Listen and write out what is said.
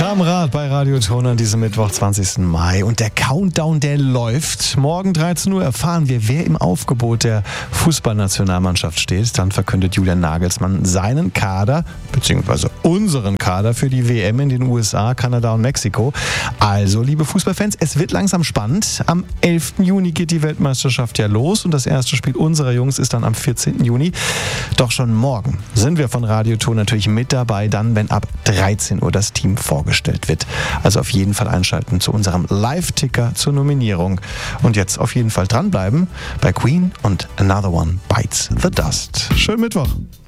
Am Rad bei Radio Ton an diesem Mittwoch, 20. Mai. Und der Countdown, der läuft. Morgen 13 Uhr erfahren wir, wer im Aufgebot der Fußballnationalmannschaft steht. Dann verkündet Julian Nagelsmann seinen Kader, beziehungsweise unseren Kader für die WM in den USA, Kanada und Mexiko. Also, liebe Fußballfans, es wird langsam spannend. Am 11. Juni geht die Weltmeisterschaft ja los und das erste Spiel unserer Jungs ist dann am 14. Juni. Doch schon morgen sind wir von Radio Ton natürlich mit dabei, dann, wenn ab 13 Uhr das Team vorgestellt wird. Also auf jeden Fall einschalten zu unserem Live-Ticker zur Nominierung. Und jetzt auf jeden Fall dranbleiben bei Queen und Another One Bites the Dust. Schönen Mittwoch.